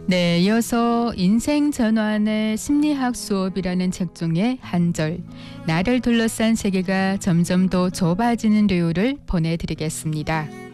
네, 이어서 인생 전환의 심리학 수업이라는 책 중에 한 절, 나를 둘러싼 세계가 점점 더 좁아지는 류를 보내드리겠습니다.